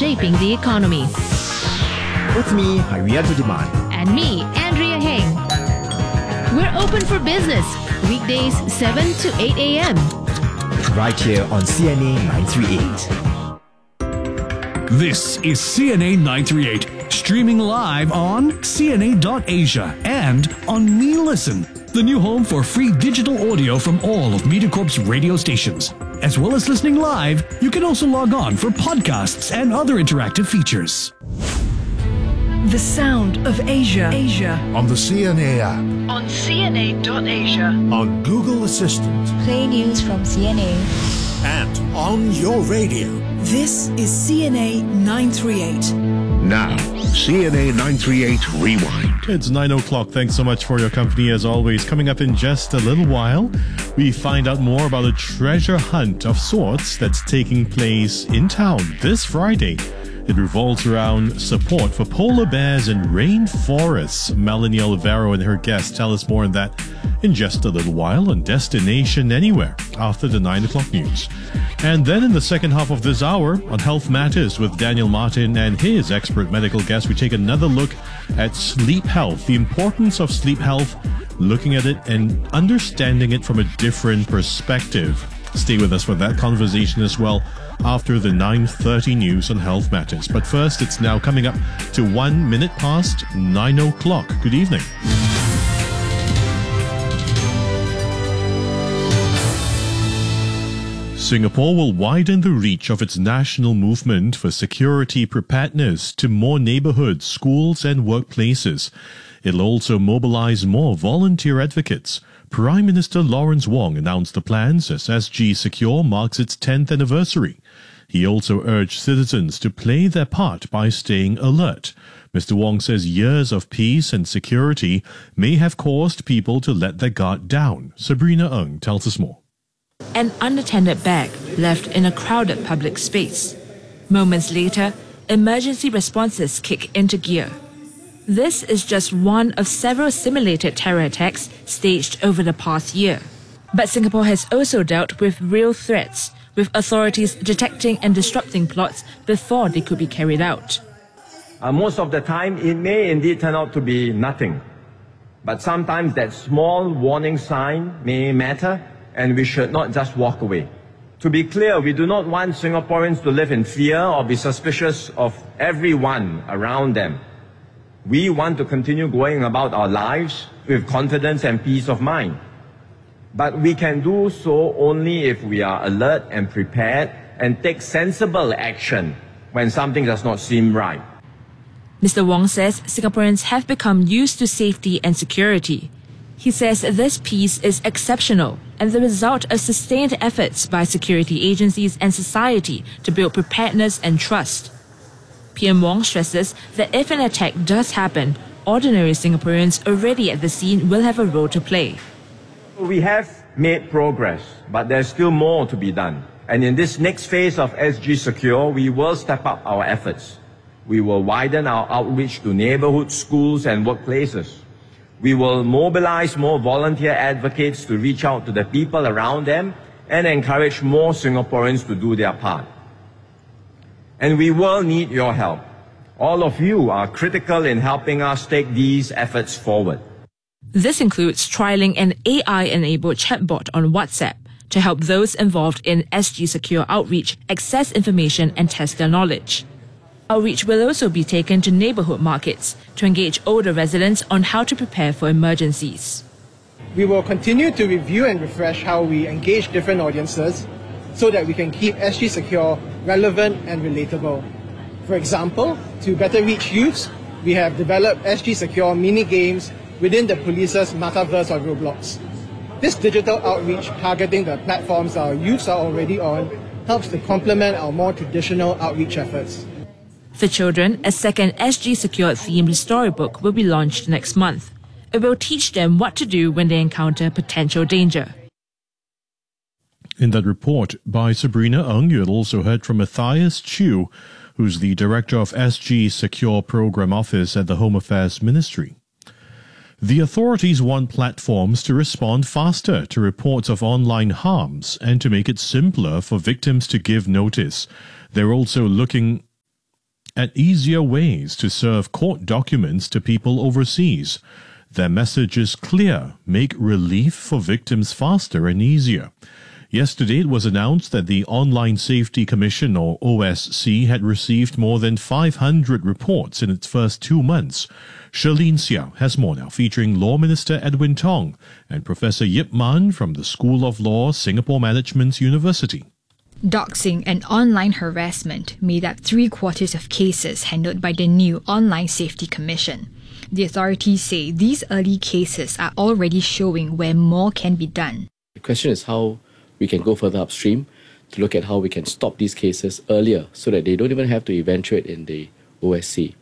shaping the economy. With me, Hairiatul Diman. And me, Andrea Heng. We're open for business, weekdays 7 to 8 a.m. Right here on CNA 938. This is CNA 938, streaming live on CNA.Asia and on MeListen, the new home for free digital audio from all of MediaCorp's radio stations. As well as listening live, you can also log on for podcasts and other interactive features. The sound of Asia. On the CNA app. On CNA.Asia. On Google Assistant. Play news from CNA. And on your radio. This is CNA 938. Now, CNA 938 Rewind. It's 9 o'clock. Thanks so much for your company as always. Coming up in just a little while, we find out more about a treasure hunt of sorts that's taking place in town this Friday. It revolves around support for polar bears and rainforests. Melanie Olivero and her guests tell us more on that in just a little while on Destination Anywhere after the 9 o'clock news. And then in the second half of this hour on Health Matters with Daniel Martin and his expert medical guest, we take another look at sleep health, the importance of sleep health, looking at it and understanding it from a different perspective. Stay with us for that conversation as well after the 9:30 news on Health Matters. But first, it's now coming up to 1 minute past 9 o'clock. Good evening. Singapore will widen the reach of its national movement for security preparedness to more neighborhoods, schools and workplaces. It'll also mobilize more volunteer advocates. Prime Minister Lawrence Wong announced the plans as SG Secure marks its 10th anniversary. He also urged citizens to play their part by staying alert. Mr. Wong says years of peace and security may have caused people to let their guard down. Sabrina Ng tells us more. An unattended bag left in a crowded public space. Moments later, emergency responses kick into gear. This is just one of several simulated terror attacks staged over the past year. But Singapore has also dealt with real threats, with authorities detecting and disrupting plots before they could be carried out. Most of the time, it may indeed turn out to be nothing. But sometimes that small warning sign may matter, and we should not just walk away. To be clear, we do not want Singaporeans to live in fear or be suspicious of everyone around them. We want to continue going about our lives with confidence and peace of mind. But we can do so only if we are alert and prepared and take sensible action when something does not seem right. Mr. Wong says Singaporeans have become used to safety and security. He says this peace is exceptional and the result of sustained efforts by security agencies and society to build preparedness and trust. PM Wong stresses that if an attack does happen, ordinary Singaporeans already at the scene will have a role to play. We have made progress, but there's still more to be done. And in this next phase of SG Secure, we will step up our efforts. We will widen our outreach to neighborhoods, schools and workplaces. We will mobilize more volunteer advocates to reach out to the people around them and encourage more Singaporeans to do their part. And we will need your help. All of you are critical in helping us take these efforts forward. This includes trialing an AI-enabled chatbot on WhatsApp to help those involved in SG Secure outreach access information and test their knowledge. Outreach will also be taken to neighborhood markets to engage older residents on how to prepare for emergencies. We will continue to review and refresh how we engage different audiences so that we can keep SG Secure relevant and relatable. For example, to better reach youths, we have developed SG Secure mini games within the police's metaverse or Roblox. This digital outreach targeting the platforms our youths are already on helps to complement our more traditional outreach efforts. For children, a second SG Secure themed storybook will be launched next month. It will teach them what to do when they encounter potential danger. In that report by Sabrina Ng, you had also heard from Matthias Chew, who's the director of SG Secure Program Office at the Home Affairs Ministry. The authorities want platforms to respond faster to reports of online harms and to make it simpler for victims to give notice. They're also looking at easier ways to serve court documents to people overseas. Their message is clear: make relief for victims faster and easier. Yesterday, it was announced that the Online Safety Commission, or OSC, had received more than 500 reports in its first 2 months. Shirlene Xiao has more now, featuring Law Minister Edwin Tong and Professor Yip Man from the School of Law, Singapore Management University. Doxing and online harassment made up 3/4 of cases handled by the new Online Safety Commission. The authorities say these early cases are already showing where more can be done. The question is how we can go further upstream to look at how we can stop these cases earlier so that they don't even have to eventuate in the OSC.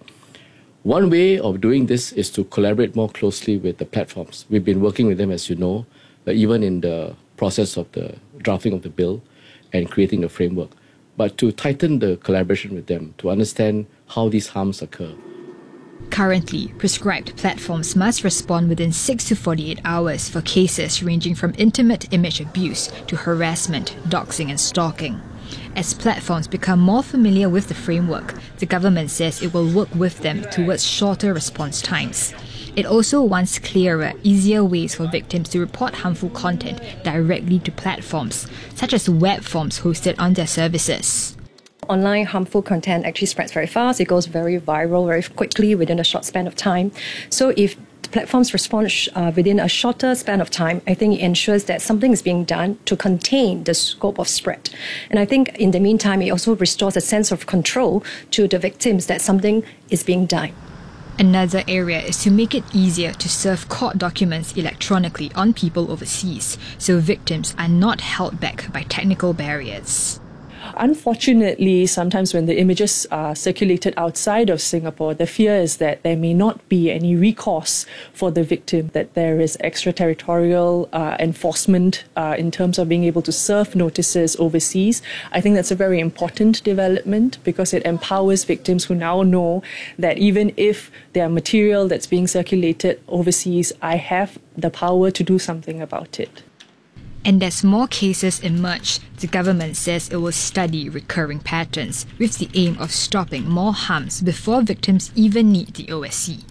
One way of doing this is to collaborate more closely with the platforms. We've been working with them, as you know, even in the process of the drafting of the bill and creating the framework, but to tighten the collaboration with them to understand how these harms occur. Currently, prescribed platforms must respond within 6 to 48 hours for cases ranging from intimate image abuse to harassment, doxing and stalking. As platforms become more familiar with the framework, the government says it will work with them towards shorter response times. It also wants clearer, easier ways for victims to report harmful content directly to platforms, such as web forms hosted on their services. Online harmful content actually spreads very fast. It goes very viral very quickly within a short span of time. So if the platforms respond within a shorter span of time, I think it ensures that something is being done to contain the scope of spread. And I think in the meantime, it also restores a sense of control to the victims that something is being done. Another area is to make it easier to serve court documents electronically on people overseas, so victims are not held back by technical barriers. Unfortunately, sometimes when the images are circulated outside of Singapore, the fear is that there may not be any recourse for the victim, that there is extraterritorial enforcement in terms of being able to serve notices overseas. I think that's a very important development because it empowers victims who now know that even if there are material that's being circulated overseas, I have the power to do something about it. And as more cases emerge, the government says it will study recurring patterns with the aim of stopping more harms before victims even need the OSC.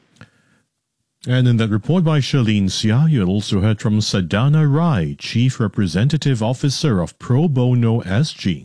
And in that report by Shirlene Sia, you also heard from Sadhana Rai, Chief Representative Officer of Pro Bono SG.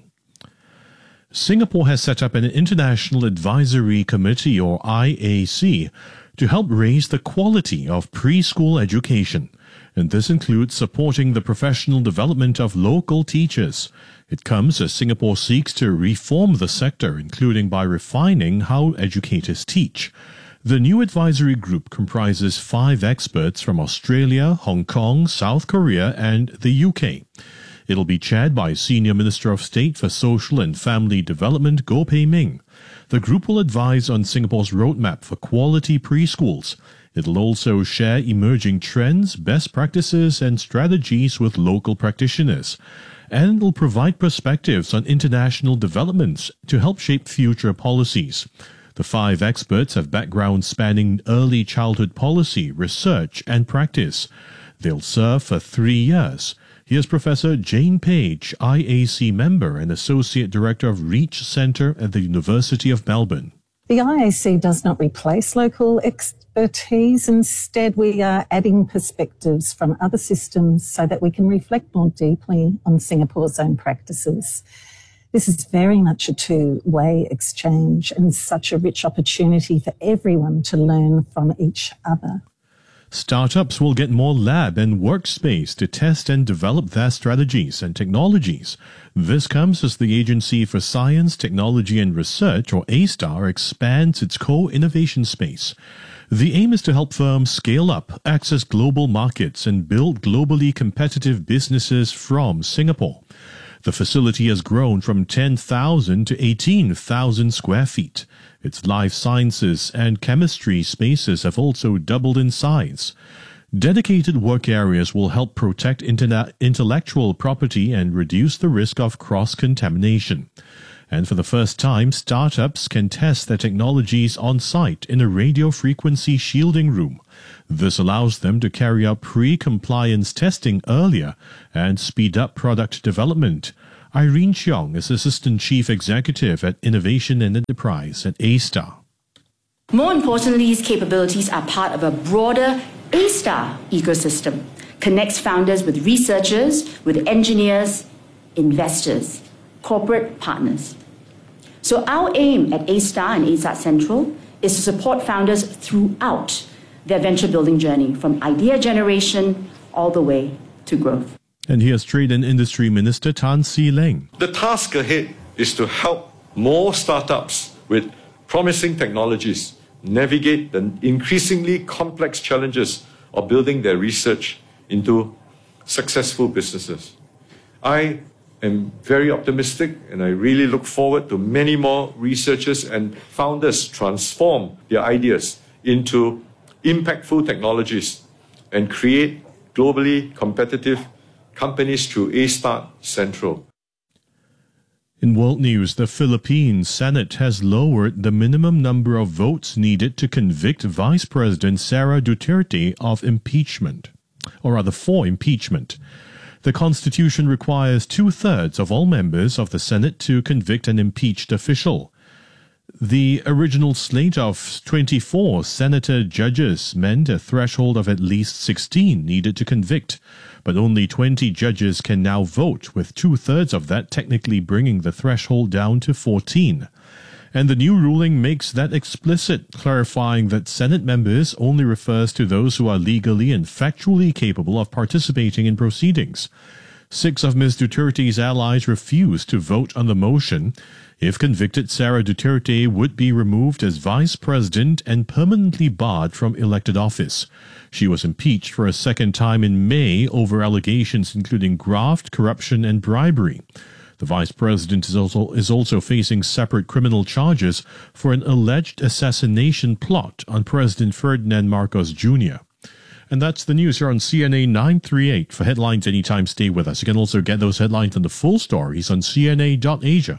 Singapore has set up an International Advisory Committee, or IAC, to help raise the quality of preschool education. And this includes supporting the professional development of local teachers. It comes as Singapore seeks to reform the sector, including by refining how educators teach. The new advisory group comprises 5 experts from Australia, Hong Kong, South Korea, and the UK. It'll be chaired by Senior Minister of State for Social and Family Development, Goh Pei Ming. The group will advise on Singapore's roadmap for quality preschools. It'll also share emerging trends, best practices, and strategies with local practitioners. And it'll provide perspectives on international developments to help shape future policies. The 5 experts have backgrounds spanning early childhood policy, research, and practice. They'll serve for 3 years. Here's Professor Jane Page, IAC member and Associate Director of Reach Centre at the University of Melbourne. The IAC does not replace local expertise. Instead, we are adding perspectives from other systems so that we can reflect more deeply on Singapore's own practices. This is very much a two-way exchange and such a rich opportunity for everyone to learn from each other. Startups will get more lab and workspace to test and develop their strategies and technologies. This comes as the Agency for Science, Technology and Research, or A*STAR, expands its co-innovation space. The aim is to help firms scale up, access global markets, and build globally competitive businesses from Singapore. The facility has grown from 10,000 to 18,000 square feet. Its life sciences and chemistry spaces have also doubled in size. Dedicated work areas will help protect intellectual property and reduce the risk of cross-contamination. And for the first time, startups can test their technologies on site in a radio frequency shielding room. This allows them to carry out pre-compliance testing earlier and speed up product development. Irene Cheong is Assistant Chief Executive at Innovation and Enterprise at A-Star. More importantly, these capabilities are part of a broader A-Star ecosystem. Connects founders with researchers, with engineers, investors, corporate partners. So our aim at A-Star and A-Star Central is to support founders throughout their venture building journey, from idea generation all the way to growth. And here's Trade and Industry Minister Tan See Leng. The task ahead is to help more startups with promising technologies navigate the increasingly complex challenges of building their research into successful businesses. I am very optimistic, and I really look forward to many more researchers and founders transform their ideas into impactful technologies and create globally competitive companies through A-Star Central. In world news, the Philippine Senate has lowered the minimum number of votes needed to convict Vice President Sara Duterte of impeachment, or rather for impeachment. The Constitution requires 2/3 of all members of the Senate to convict an impeached official. The original slate of 24 senator judges meant a threshold of at least 16 needed to convict, but only 20 judges can now vote, with 2/3 of that technically bringing the threshold down to 14. And the new ruling makes that explicit, clarifying that Senate members only refers to those who are legally and factually capable of participating in proceedings. 6 of Ms. Duterte's allies refused to vote on the motion. If convicted, Sara Duterte would be removed as vice president and permanently barred from elected office. She was impeached for a second time in May over allegations including graft, corruption, and bribery. The vice president is also facing separate criminal charges for an alleged assassination plot on President Ferdinand Marcos Jr. And that's the news here on CNA 938. For headlines anytime, stay with us. You can also get those headlines and the full stories on CNA.Asia.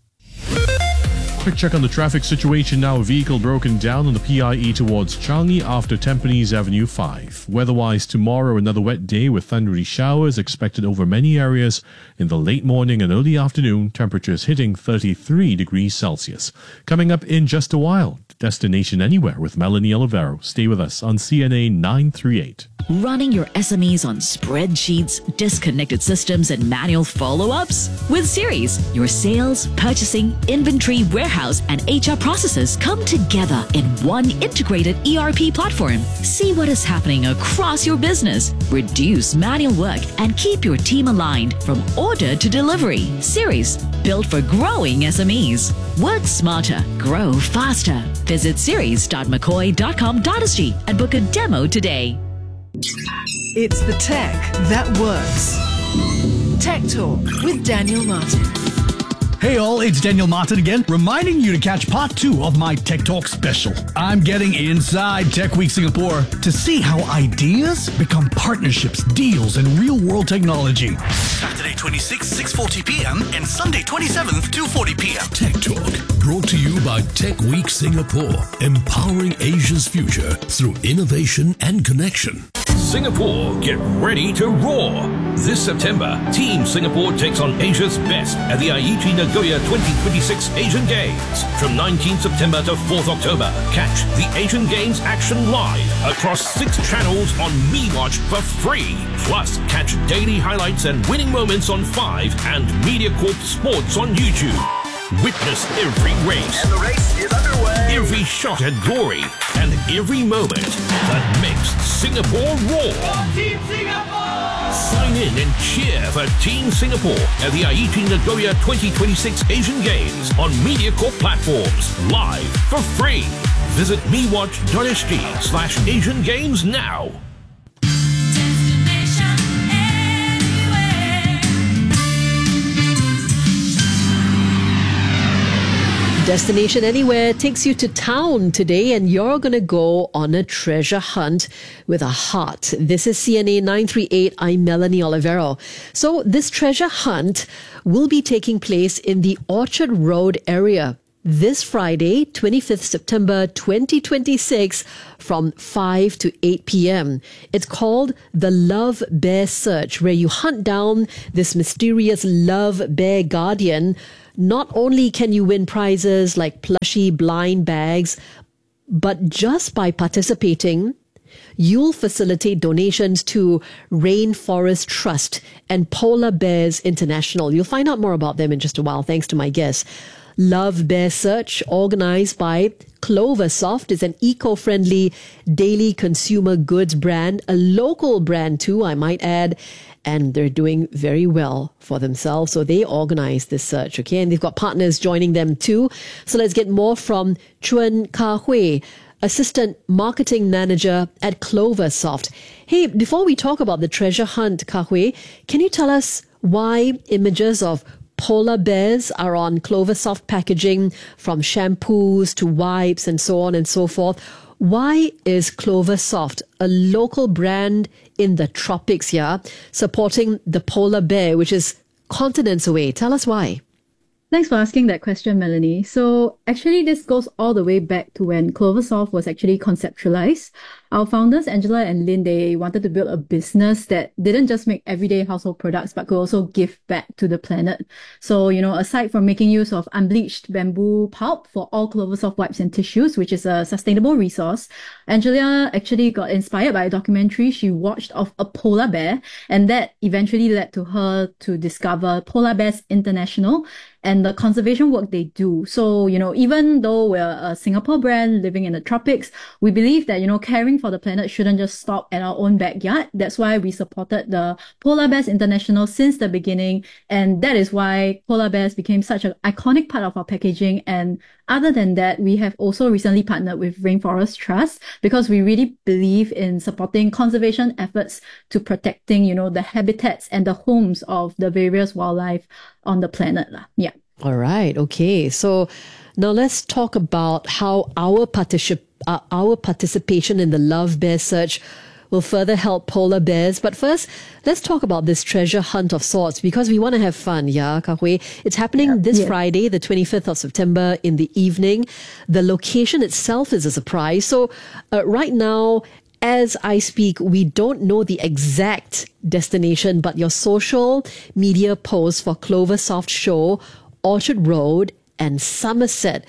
Quick check on the traffic situation now. A vehicle broken down on the PIE towards Changi after Tampines Avenue 5. Weather-wise, tomorrow another wet day with thundery showers expected over many areas in the late morning and early afternoon, temperatures hitting 33 degrees Celsius. Coming up in just a while, Destination Anywhere with Melanie Olivero. Stay with us on CNA 938. Running your SMEs on spreadsheets, disconnected systems, and manual follow-ups? With Series, your sales, purchasing, inventory, warehouse, and HR processes come together in one integrated ERP platform. See what is happening across your business. Reduce manual work and keep your team aligned from order to delivery. Series, built for growing SMEs. Work smarter, grow faster. Visit series.mccoy.com.sg and book a demo today. It's the tech that works. Tech Talk with Daniel Martin. Hey all, it's Daniel Martin again, reminding you to catch part 2 of my Tech Talk special. I'm getting inside Tech Week Singapore to see how ideas become partnerships, deals, and real-world technology. Saturday 26th, 6:40 p.m. and Sunday 27th, 2:40 p.m. Tech Talk, brought to you by Tech Week Singapore, empowering Asia's future through innovation and connection. Singapore, get ready to roar! This September, Team Singapore takes on Asia's best at the Aichi Nagoya 2026 Asian Games. From 19th September to 4th October, catch the Asian Games action live across 6 channels on MeWatch for free. Plus, catch daily highlights and winning moments on 5 and MediaCorp Sports on YouTube. Witness every race. And the race is underway. Every shot at glory. And every moment that makes Singapore roar. Team Singapore! Sign in and cheer for Team Singapore at the Aichi Nagoya 2026 Asian Games on MediaCorp platforms. Live for free. Visit mewatch.sg/Asian Games now. Destination Anywhere takes you to town today, and you're going to go on a treasure hunt with a heart. This is CNA 938. I'm Melanie Olivero. So this treasure hunt will be taking place in the Orchard Road area. this Friday, 25th September 2026 from 5 to 8 p.m. It's called the Love Bear Search, where you hunt down this mysterious love bear guardian. Not only can you win prizes like plushy blind bags, but just by participating, you'll facilitate donations to Rainforest Trust and Polar Bears International. You'll find out more about them in just a while, thanks to my guest. Love Bear Search, organized by Cloversoft, is an eco-friendly daily consumer goods brand, a local brand too, I might add, and they're doing very well for themselves. So they organize this search, okay? And they've got partners joining them too. So let's get more from Chuen Ka Hui, Assistant Marketing Manager at Cloversoft. Hey, before we talk about the treasure hunt, Ka Hui, can you tell us why images of polar bears are on Cloversoft packaging, from shampoos to wipes and so on and so forth? Why is Cloversoft, a local brand in the tropics here, supporting the polar bear, which is continents away? Tell us why. Thanks for asking that question, Melanie. So actually, this goes all the way back to when Cloversoft was actually conceptualized. Our founders, Angela and Lynn, they wanted to build a business that didn't just make everyday household products, but could also give back to the planet. So, aside from making use of unbleached bamboo pulp for all Cloversoft wipes and tissues, which is a sustainable resource, Angela actually got inspired by a documentary she watched of a polar bear, and that eventually led to her to discover Polar Bears International and the conservation work they do. So, even though we're a Singapore brand living in the tropics, we believe that, caring for the planet shouldn't just stop at our own backyard. That's why we supported the Polar Bears International since the beginning. And that is why polar bears became such an iconic part of our packaging. And other than that, we have also recently partnered with Rainforest Trust because we really believe in supporting conservation efforts to protecting, the habitats and the homes of the various wildlife on the planet. Yeah. All right. Okay. So now let's talk about how our participation in the Love Bear Search will further help polar bears. But first, let's talk about this treasure hunt of sorts, because we want to have fun, yeah, Ka Hui? It's happening this Friday, the 25th of September in the evening. The location itself is a surprise. So right now, as I speak, we don't know the exact destination, but your social media posts for Cloversoft show, Orchard Road and Somerset.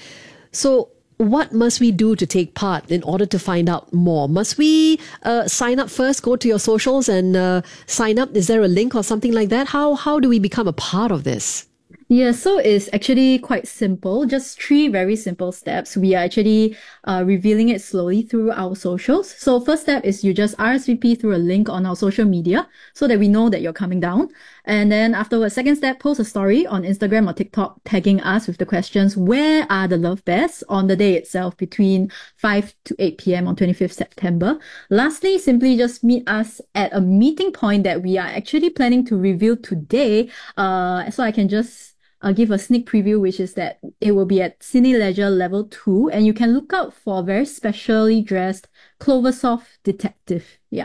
So what must we do to take part in order to find out more? Must we sign up first, go to your socials and sign up? Is there a link or something like that? How do we become a part of this? Yeah, so it's actually quite simple. Just 3 very simple steps. We are actually revealing it slowly through our socials. So first step is you just RSVP through a link on our social media so that we know that you're coming down. And then afterwards, second step, post a story on Instagram or TikTok tagging us with the questions, where are the love bears, on the day itself between 5 to 8 p.m. on 25th September. Lastly, simply just meet us at a meeting point that we are actually planning to reveal today. So I can just I'll give a sneak preview, which is that it will be at Cine Leisure Level 2, and you can look out for a very specially dressed Cloversoft detective. Yeah.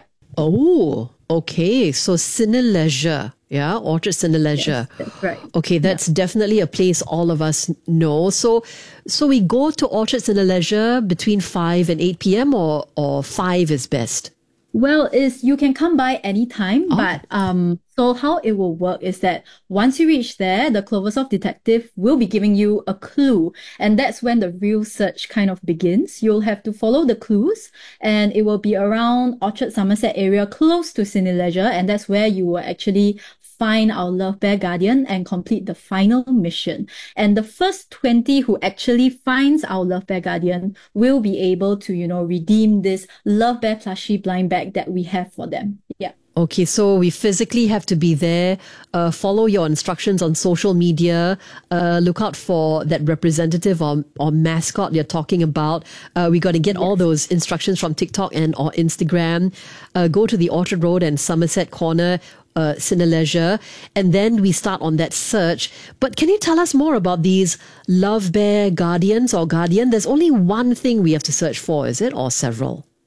Oh, okay. So Cine Leisure, yeah, Orchard Cine Leisure. Yes, that's right. Okay, that's definitely a place all of us know. So we go to Orchard Cine Leisure between 5 and 8 p.m. or 5 is best? Well, you can come by anytime, but so how it will work is that once you reach there, the Cloversoft detective will be giving you a clue, and that's when the real search kind of begins. You'll have to follow the clues, and it will be around Orchard Somerset area, close to Cine Leisure, and that's where you will actually find our Love Bear Guardian and complete the final mission. And the first 20 who actually finds our Love Bear Guardian will be able to, redeem this Love Bear plushie blind bag that we have for them. Yeah. Okay, so we physically have to be there, follow your instructions on social media, look out for that representative or mascot you're talking about. We got to get all those instructions from TikTok and or Instagram. Go to the Orchard Road and Somerset Corner, Cine Leisure, and then we start on that search. But can you tell us more about these Love Bear Guardians or Guardian? There's only one thing we have to search for, is it? Or several?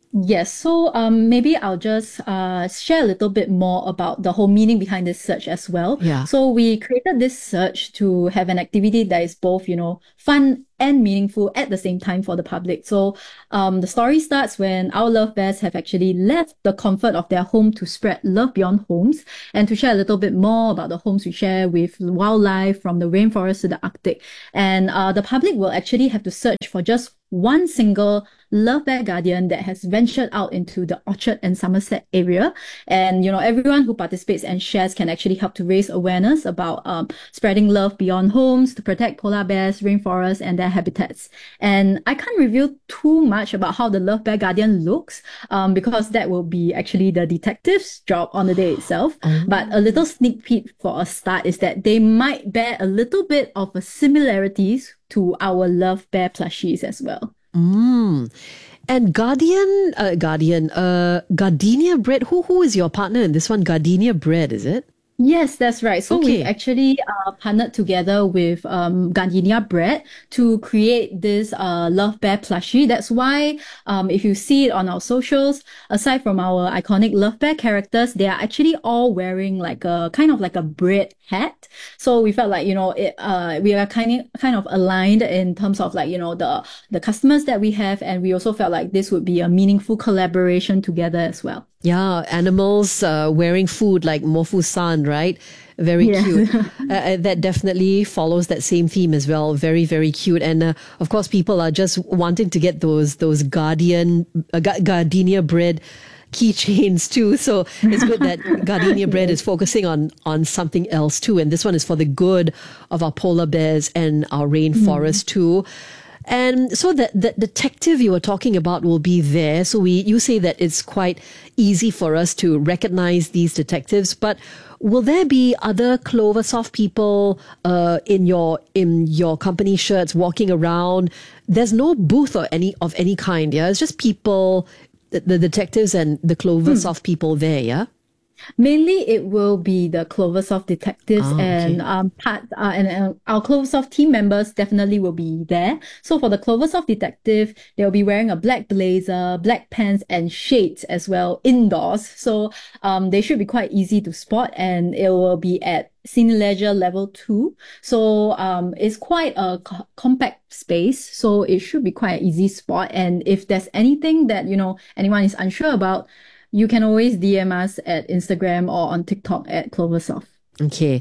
Yes, so maybe I'll just share a little bit more about the whole meaning behind this search as well. Yeah. So we created this search to have an activity that is both, fun and meaningful at the same time for the public. So the story starts when our love bears have actually left the comfort of their home to spread love beyond homes and to share a little bit more about the homes we share with wildlife from the rainforest to the Arctic. And the public will actually have to search for just one single love bear guardian that has ventured out into the Orchard and Somerset area. And, everyone who participates and shares can actually help to raise awareness about spreading love beyond homes to protect polar bears, rainforests, and their habitats. And I can't reveal too much about how the love bear guardian looks because that will be actually the detective's job on the day itself. But a little sneak peek for a start is that they might bear a little bit of a similarities to our love bear plushies as well. And Gardenia Bread, who is your partner in this one? Gardenia Bread, is it? Yes, that's right. So we've actually partnered together with Gardenia Bread to create this Love Bear plushie. That's why if you see it on our socials, aside from our iconic Love Bear characters, they are actually all wearing like a kind of like a bread hat. So we felt like, we are kind of aligned in terms of like, the customers that we have. And we also felt like this would be a meaningful collaboration together as well. Yeah, animals wearing food like Mofu-san, right? Very cute. That definitely follows that same theme as well. Very, very cute. And of course, people are just wanting to get those Gardenia Bread keychains too. So it's good that Gardenia Bread is focusing on something else too. And this one is for the good of our polar bears and our rainforest too. And so the detective you were talking about will be there. So you say that it's quite easy for us to recognize these detectives, but will there be other Cloversoft people in your company shirts walking around? There's no booth or any kind, yeah? It's just people, the detectives and the Cloversoft people there, yeah? Mainly, it will be the Cloversoft detectives and our Cloversoft team members definitely will be there. So for the Cloversoft detective, they'll be wearing a black blazer, black pants, and shades as well indoors. So they should be quite easy to spot, and it will be at Cineleisure level 2. So it's quite a compact space, so it should be quite an easy spot. And if there's anything that anyone is unsure about, you can always DM us at Instagram or on TikTok at Cloversoft. Okay.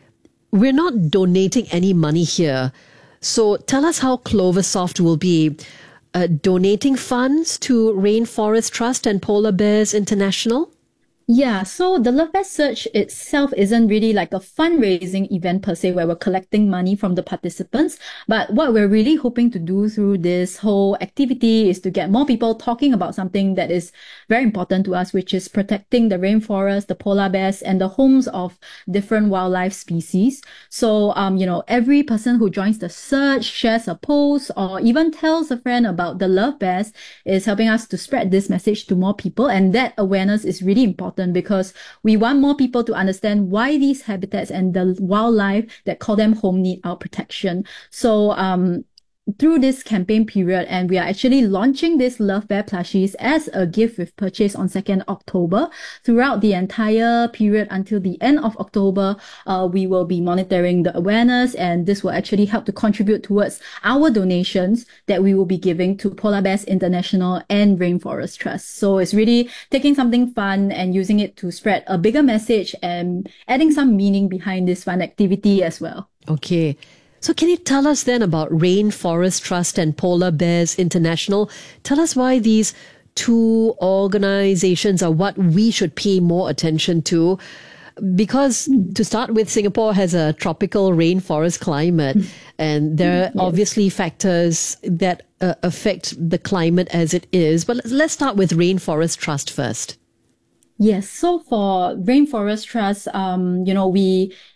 We're not donating any money here. So tell us how Cloversoft will be donating funds to Rainforest Trust and Polar Bears International? Yeah, so the Love Bear Search itself isn't really like a fundraising event per se where we're collecting money from the participants. But what we're really hoping to do through this whole activity is to get more people talking about something that is very important to us, which is protecting the rainforest, the polar bears, and the homes of different wildlife species. So, every person who joins the search, shares a post, or even tells a friend about the Love Bears is helping us to spread this message to more people. And that awareness is really important, because we want more people to understand why these habitats and the wildlife that call them home need our protection. So through this campaign period, and we are actually launching this Love Bear plushies as a gift with purchase on 2nd October. Throughout the entire period until the end of October, we will be monitoring the awareness, and this will actually help to contribute towards our donations that we will be giving to Polar Bears International and Rainforest Trust. So it's really taking something fun and using it to spread a bigger message and adding some meaning behind this fun activity as well. Okay. So can you tell us then about Rainforest Trust and Polar Bears International? Tell us why these two organizations are what we should pay more attention to. Because to start with, Singapore has a tropical rainforest climate, and there are obviously factors that affect the climate as it is. But let's start with Rainforest Trust first. Yes. So for Rainforest Trust, we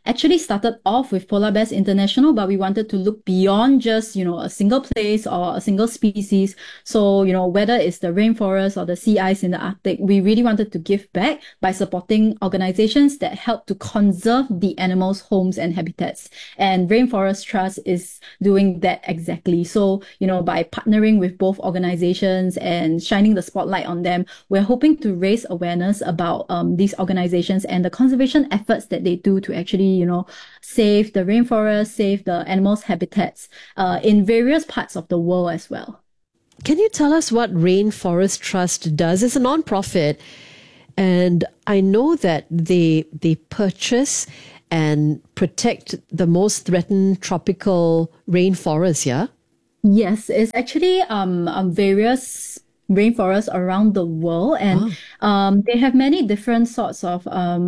actually started off with Polar Bears International, but we wanted to look beyond just, a single place or a single species. So, whether it's the rainforest or the sea ice in the Arctic, we really wanted to give back by supporting organizations that help to conserve the animals' homes and habitats. And Rainforest Trust is doing that exactly. So, by partnering with both organizations and shining the spotlight on them, we're hoping to raise awareness about these organizations and the conservation efforts that they do to actually, save the rainforest, save the animals' habitats in various parts of the world as well. Can you tell us what Rainforest Trust does? It's a non-profit, and I know that they purchase and protect the most threatened tropical rainforests, yeah? Yes, it's actually various rainforests around the world, and they have many different sorts of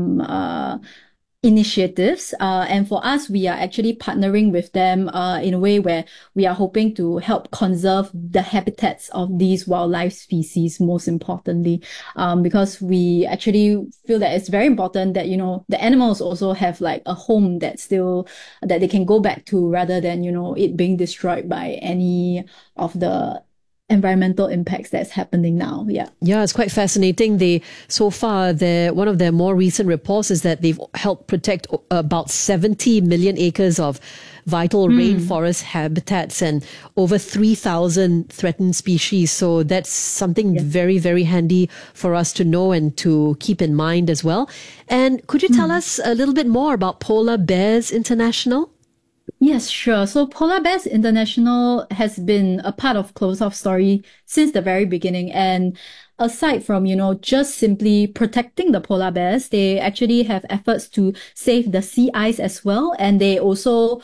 initiatives. And for us, we are actually partnering with them in a way where we are hoping to help conserve the habitats of these wildlife species, most importantly, because we actually feel that it's very important that, the animals also have like a home that they can go back to, rather than, it being destroyed by any of the environmental impacts that's happening now. Yeah, it's quite fascinating. So far, one of their more recent reports is that they've helped protect about 70 million acres of vital rainforest habitats and over 3,000 threatened species. So that's something very, very handy for us to know and to keep in mind as well. And could you tell us a little bit more about Polar Bears International? Yes, sure. So Polar Bears International has been a part of Cloversoft's story since the very beginning. And aside from, just simply protecting the polar bears, they actually have efforts to save the sea ice as well. And they also,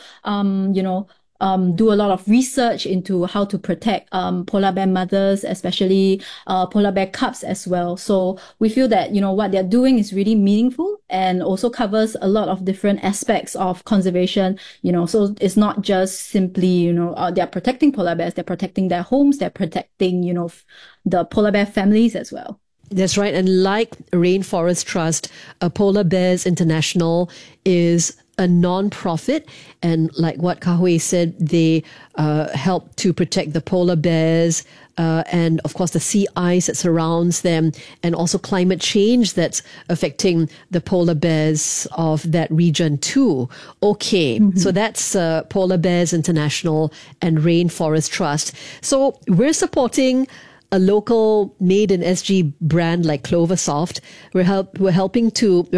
do a lot of research into how to protect polar bear mothers, especially polar bear cubs as well. So we feel that, what they're doing is really meaningful and also covers a lot of different aspects of conservation. So it's not just simply, they're protecting polar bears, they're protecting their homes, they're protecting, the polar bear families as well. That's right. And like Rainforest Trust, Polar Bears International is a non-profit, and like what Kahui said, they help to protect the polar bears and of course the sea ice that surrounds them, and also climate change that's affecting the polar bears of that region too. Okay, so that's Polar Bears International and Rainforest Trust. So we're supporting a local made in SG brand like Cloversoft. We're helping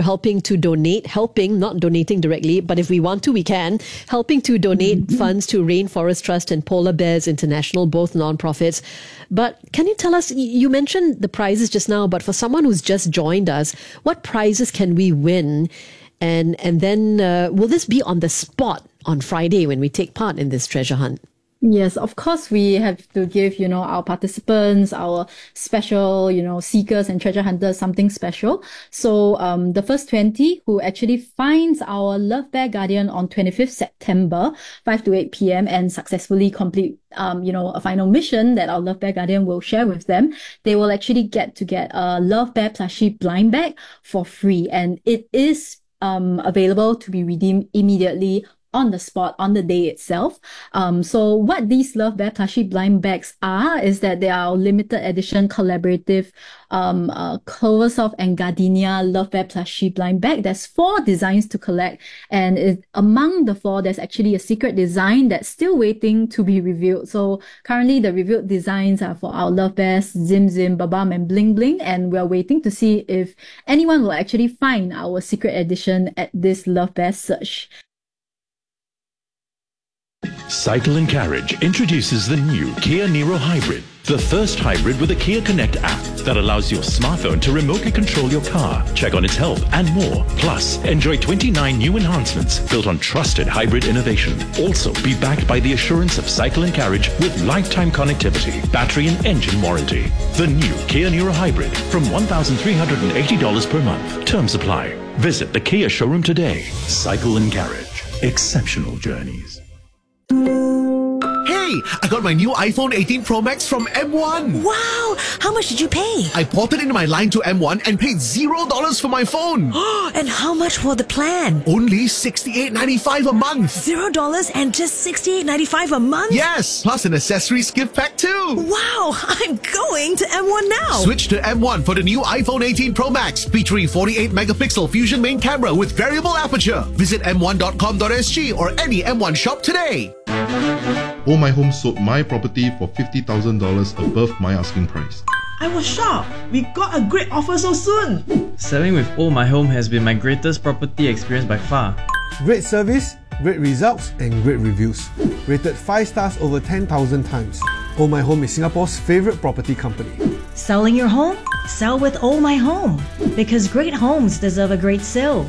to donate, not donating directly, but if we want to, we can, helping to donate funds to Rainforest Trust and Polar Bears International, both nonprofits. But can you tell us, you mentioned the prizes just now, but for someone who's just joined us, what prizes can we win? And then will this be on the spot on Friday when we take part in this treasure hunt? Yes, of course, we have to give, our participants, our special, seekers and treasure hunters something special. So, the first 20 who actually finds our Love Bear Guardian on 25th September, 5 to 8 p.m. and successfully complete, a final mission that our Love Bear Guardian will share with them, they will actually get a Love Bear plushie blind bag for free. And it is, available to be redeemed immediately on the spot, on the day itself. So what these Love Bear plushie blind bags are is that they are limited edition collaborative Cloversoft and Gardenia Love Bear plushie blind bag. There's 4 designs to collect, and among the 4, there's actually a secret design that's still waiting to be revealed. So currently the revealed designs are for our Love Bears, Zim Zim, Babam, and Bling Bling, and we're waiting to see if anyone will actually find our secret edition at this Love Bear search. Cycle & Carriage introduces the new Kia Niro Hybrid, the first hybrid with a Kia Connect app that allows your smartphone to remotely control your car, check on its health, and more. Plus, enjoy 29 new enhancements built on trusted hybrid innovation. Also, be backed by the assurance of Cycle & Carriage with lifetime connectivity, battery and engine warranty. The new Kia Niro Hybrid from $1,380 per month. Terms apply. Visit the Kia showroom today. Cycle & Carriage. Exceptional journeys. Hey, Hey, I got my new iPhone 18 Pro Max from M1. Wow! How much did you pay? I ported into my line to M1 and paid $0 for my phone. And how much for the plan? Only $68.95 a month. $0 and just $68.95 a month? Yes, plus an accessories gift pack too. Wow! I'm going to M1 now. Switch to M1 for the new iPhone 18 Pro Max featuring 48-megapixel Fusion main camera with variable aperture. Visit m1.com.sg or any M1 shop today. Oh My Home sold my property for $50,000 above my asking price. I was shocked. We got a great offer so soon. Selling with Oh My Home has been my greatest property experience by far. Great service, great results and great reviews. Rated 5 stars over 10,000 times. Oh My Home is Singapore's favourite property company. Selling your home? Sell with Oh My Home. Because great homes deserve a great sale.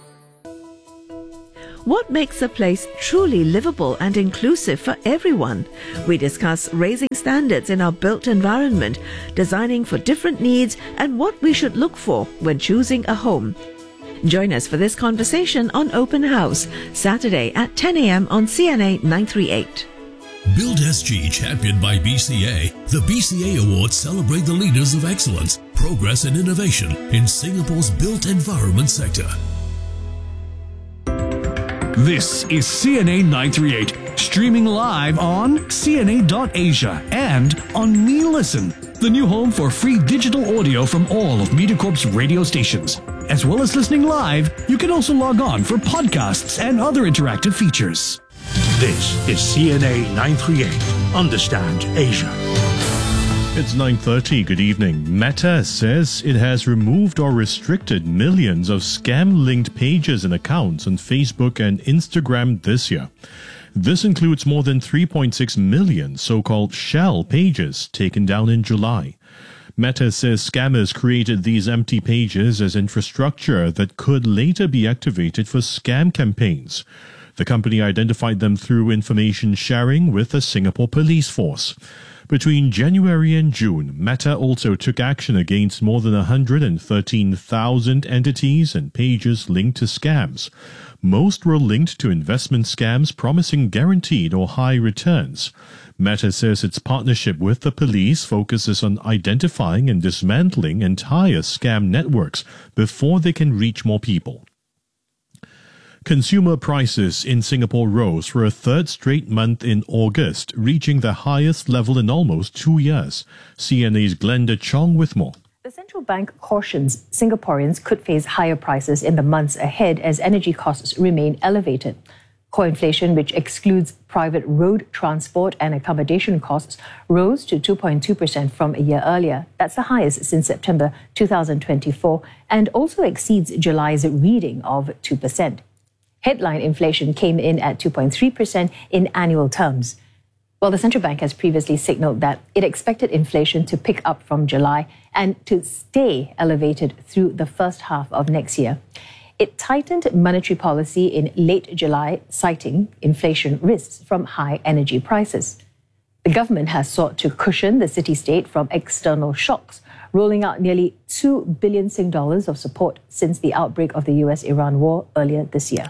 What makes a place truly livable and inclusive for everyone? We discuss raising standards in our built environment, designing for different needs, and what we should look for when choosing a home. Join us for this conversation on Open House, Saturday at 10 a.m. on CNA 938. Build SG, championed by BCA. The BCA Awards celebrate the leaders of excellence, progress and innovation in Singapore's built environment sector. This is CNA 938, streaming live on CNA.Asia and on Me Listen, the new home for free digital audio from all of MediaCorp's radio stations. As well as listening live, you can also log on for podcasts and other interactive features. This is CNA 938. Understand Asia. It's 9:30. Good evening. Meta says it has removed or restricted millions of scam-linked pages and accounts on Facebook and Instagram this year. This includes more than 3.6 million so-called shell pages taken down in July. Meta says scammers created these empty pages as infrastructure that could later be activated for scam campaigns. The company identified them through information sharing with the Singapore police force. Between January and June, Meta also took action against more than 113,000 entities and pages linked to scams. Most were linked to investment scams promising guaranteed or high returns. Meta says its partnership with the police focuses on identifying and dismantling entire scam networks before they can reach more people. Consumer prices in Singapore rose for a third straight month in August, reaching the highest level in almost 2 years. CNA's Glenda Chong with more. The central bank cautions Singaporeans could face higher prices in the months ahead as energy costs remain elevated. Core inflation, which excludes private road transport and accommodation costs, rose to 2.2% from a year earlier. That's the highest since September 2024 and also exceeds July's reading of 2%. Headline inflation came in at 2.3% in annual terms. Well, the central bank has previously signaled that it expected inflation to pick up from July and to stay elevated through the first half of next year. It tightened monetary policy in late July, citing inflation risks from high energy prices. The government has sought to cushion the city-state from external shocks, rolling out nearly 2 billion Sing dollars of support since the outbreak of the US-Iran war earlier this year.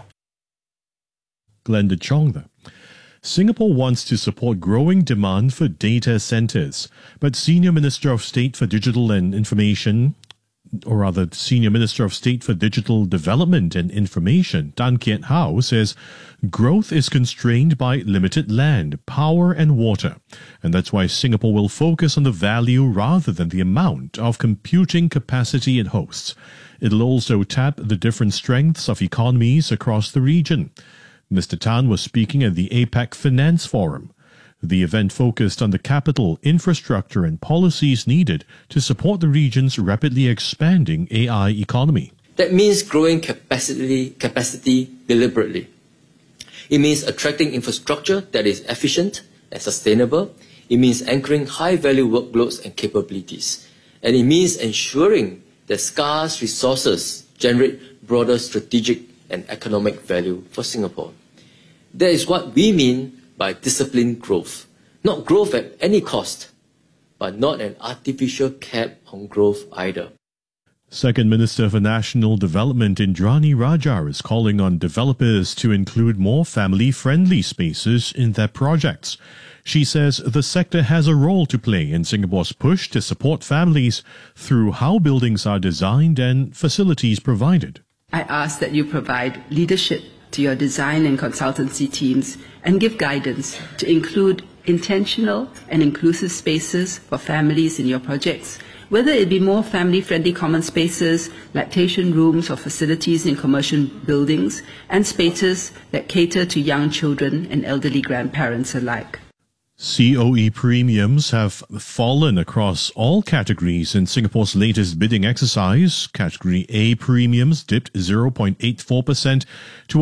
Glenda Chong there. Singapore wants to support growing demand for data centres, but Senior Minister of State for Digital and Information, or rather Senior Minister of State for Digital Development and Information, Tan Kiat Hao, says growth is constrained by limited land, power and water, and that's why Singapore will focus on the value rather than the amount of computing capacity it hosts. It'll also tap the different strengths of economies across the region. Mr. Tan was speaking at the APAC Finance Forum. The event focused on the capital, infrastructure and policies needed to support the region's rapidly expanding AI economy. That means growing capacity deliberately. It means attracting infrastructure that is efficient and sustainable. It means anchoring high-value workloads and capabilities. And it means ensuring that scarce resources generate broader strategic and economic value for Singapore. That is what we mean by disciplined growth. Not growth at any cost, but not an artificial cap on growth either. Second Minister for National Development Indrani Rajah is calling on developers to include more family-friendly spaces in their projects. She says the sector has a role to play in Singapore's push to support families through how buildings are designed and facilities provided. I ask that you provide leadership to your design and consultancy teams and give guidance to include intentional and inclusive spaces for families in your projects, whether it be more family-friendly common spaces, lactation rooms or facilities in commercial buildings, and spaces that cater to young children and elderly grandparents alike. COE premiums have fallen across all categories in Singapore's latest bidding exercise. Category A premiums dipped 0.84% to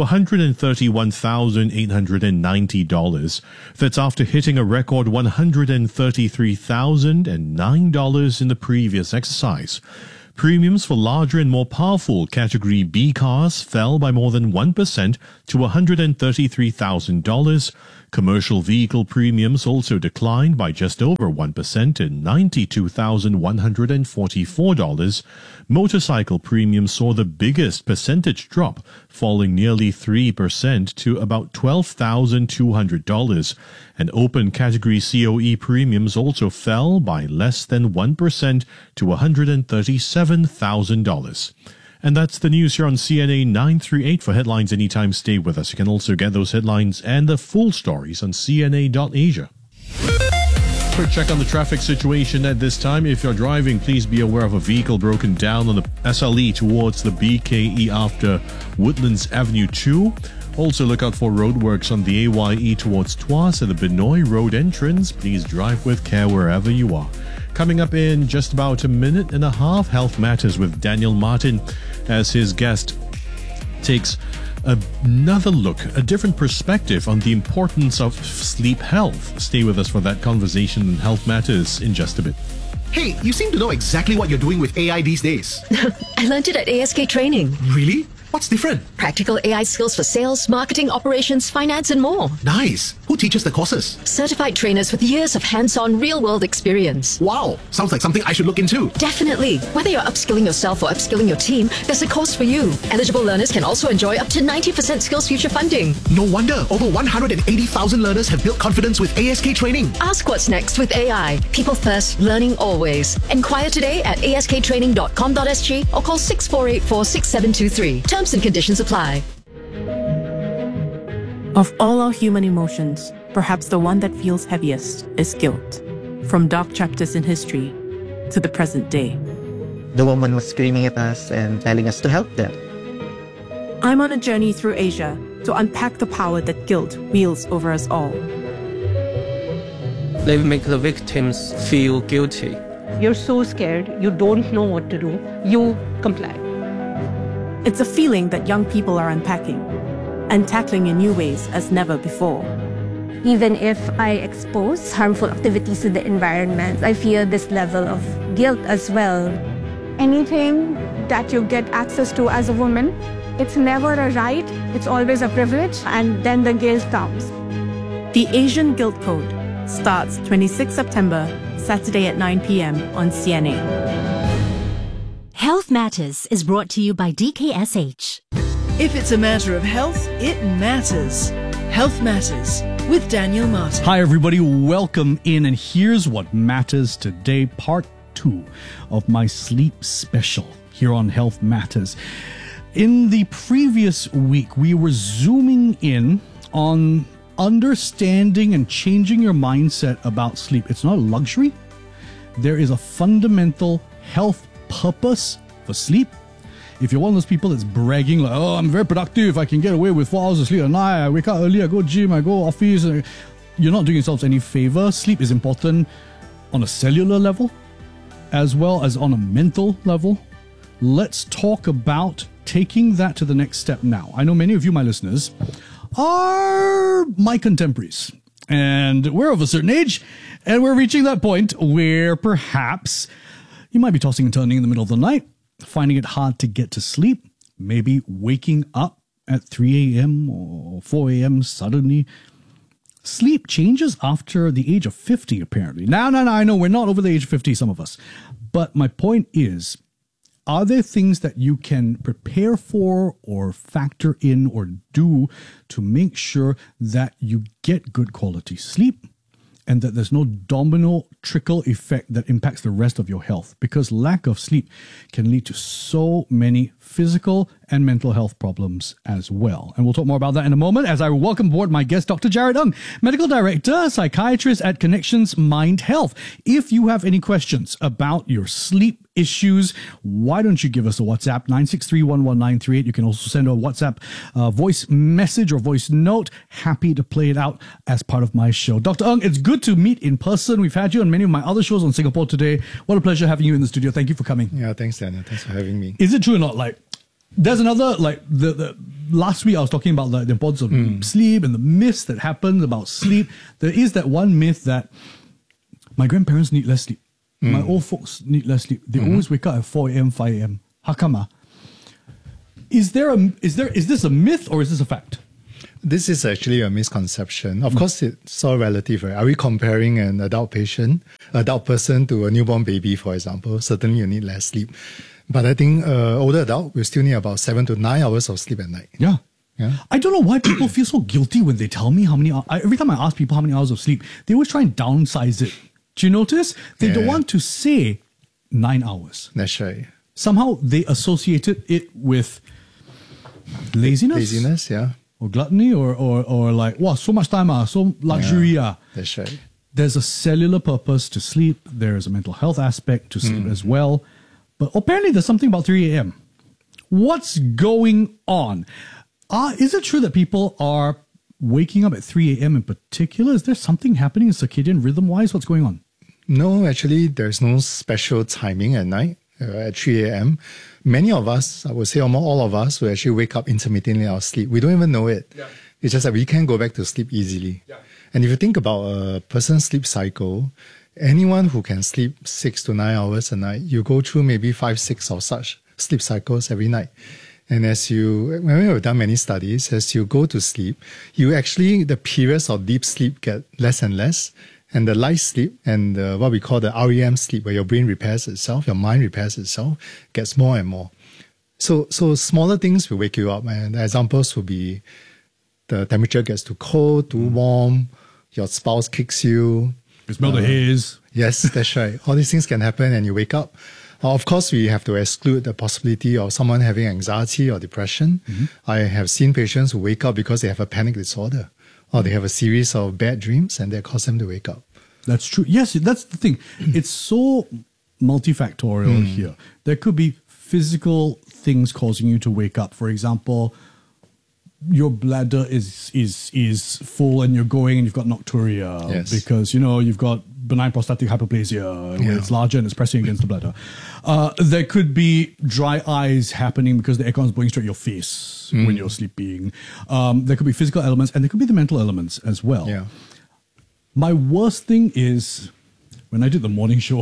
$131,890. That's after hitting a record $133,009 in the previous exercise. Premiums for larger and more powerful Category B cars fell by more than 1% to $133,000. Commercial vehicle premiums also declined by just over 1% to $92,144. Motorcycle premiums saw the biggest percentage drop, falling nearly 3% to about $12,200. And open category COE premiums also fell by less than 1% to $137,000. And that's the news here on CNA 938. For headlines anytime, stay with us. You can also get those headlines and the full stories on CNA.Asia. Quick check on the traffic situation at this time. If you're driving, please be aware of a vehicle broken down on the SLE towards the BKE after Woodlands Avenue 2. Also look out for roadworks on the AYE towards Tuas at the Benoi Road entrance. Please drive with care wherever you are. Coming up in just about a minute and a half, Health Matters with Daniel Martin as his guest takes another look, a different perspective on the importance of sleep health. Stay with us for that conversation in Health Matters in just a bit. Hey, you seem to know exactly what you're doing with AI these days. I learned it at ASK Training. Really? What's different? Practical AI skills for sales, marketing, operations, finance, and more. Nice. Who teaches the courses? Certified trainers with years of hands-on real-world experience. Wow. Sounds like something I should look into. Definitely. Whether you're upskilling yourself or upskilling your team, there's a course for you. Eligible learners can also enjoy up to 90% Skills Future funding. No wonder. Over 180,000 learners have built confidence with ASK Training. Ask what's next with AI. People first, learning always. Enquire today at asktraining.com.sg or call 6484-6723. Terms and conditions apply. Of all our human emotions, perhaps the one that feels heaviest is guilt. From dark chapters in history to the present day. The woman was screaming at us and telling us to help them. I'm on a journey through Asia to unpack the power that guilt wields over us all. They make the victims feel guilty. You're so scared, you don't know what to do, you comply. It's a feeling that young people are unpacking and tackling in new ways as never before. Even if I expose harmful activities to the environment, I feel this level of guilt as well. Anything that you get access to as a woman, it's never a right, it's always a privilege, and then the guilt comes. The Asian Guilt Code starts 26 September, Saturday at 9 p.m. on CNA. Health Matters is brought to you by DKSH. If it's a matter of health, it matters. Health Matters with Daniel Martin. Hi everybody, welcome in, and here's what matters today, part 2 of my sleep special here on Health Matters. In the previous week, we were zooming in on understanding and changing your mindset about sleep. It's not a luxury. There is a fundamental health purpose for sleep. If you're one of those people that's bragging like, oh, I'm very productive, I can get away with 4 hours of sleep a night, I wake up early, I go gym, I go office, you're not doing yourselves any favor. Sleep is important on a cellular level as well as on a mental level. Let's talk about taking that to the next step now. I know many of you, my listeners, are my contemporaries, and we're of a certain age, and we're reaching that point where perhaps you might be tossing and turning in the middle of the night, finding it hard to get to sleep, maybe waking up at 3 a.m. or 4 a.m. suddenly. Sleep changes after the age of 50, apparently. Now, I know we're not over the age of 50, some of us. But my point is, are there things that you can prepare for or factor in or do to make sure that you get good quality sleep and that there's no domino trickle effect that impacts the rest of your health? Because lack of sleep can lead to so many physical and mental health problems as well. And we'll talk more about that in a moment as I welcome aboard my guest, Dr. Jared Ng, Medical Director, Psychiatrist at Connections Mind Health. If you have any questions about your sleep issues, why don't you give us a WhatsApp, 963-11938. You can also send a WhatsApp voice message or voice note. Happy to play it out as part of my show. Dr. Ng, it's good to meet in person. We've had you on many of my other shows on Singapore Today. What a pleasure having you in the studio. Thank you for coming. Yeah, thanks, Daniel. Thanks for having me. Is it true or not? Like, there's another, like, the last week I was talking about the importance of sleep and the myths that happen about sleep. There is that one myth that my grandparents need less sleep. My old folks need less sleep. They always wake up at 4 a.m., 5 a.m. How come? Is this a myth or is this a fact? This is actually a misconception. Of course, it's all relative, right? Are we comparing an adult person to a newborn baby, for example? Certainly you need less sleep. But I think older adult will still need about 7 to 9 hours of sleep at night. Yeah. I don't know why people feel so guilty when they tell me how many hours. Every time I ask people how many hours of sleep, they always try and downsize it. Do you notice? They don't want to say 9 hours. That's right. Somehow they associated it with laziness. Yeah. Or gluttony or like, wow, so much time, so luxury. That's right. There's a cellular purpose to sleep. There's a mental health aspect to sleep as well. But apparently there's something about 3 a.m. What's going on? Is it true that people are waking up at 3 a.m. in particular? Is there something happening in circadian rhythm-wise? What's going on? No, actually, there's no special timing at night at 3 a.m. Many of us, I would say almost all of us, will actually wake up intermittently out of sleep. We don't even know it. Yeah. It's just that we can't go back to sleep easily. Yeah. And if you think about a person's sleep cycle, anyone who can sleep 6 to 9 hours a night, you go through maybe 5, 6 of such sleep cycles every night. And when we have done many studies, as you go to sleep, the periods of deep sleep get less and less. And the light sleep and what we call the REM sleep, where your brain repairs itself, your mind repairs itself, gets more and more. So smaller things will wake you up. And the examples will be the temperature gets too cold, too warm, your spouse kicks you. You smell the haze. Yes, that's right. All these things can happen and you wake up. Of course, we have to exclude the possibility of someone having anxiety or depression. I have seen patients who wake up because they have a panic disorder or they have a series of bad dreams and that cause them to wake up. That's true. Yes, that's the thing. It's so multifactorial here. There could be physical things causing you to wake up. For example, your bladder is full and you're going and you've got nocturia because, you've got benign prostatic hyperplasia where it's larger and it's pressing against the bladder. There could be dry eyes happening because the aircon is blowing straight at your face when you're sleeping. There could be physical elements and there could be the mental elements as well. Yeah. My worst thing is when I did the morning show